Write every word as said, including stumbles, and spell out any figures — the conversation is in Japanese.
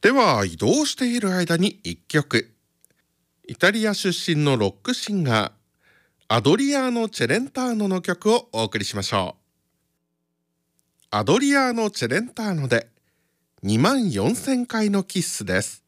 では移動している間にいっきょく、イタリア出身のロックシンガーアドリアーノ・チェレンターノの曲をお送りしましょう。アドリアーノ・チェレンターノでにまんよんせんかいのキッスです。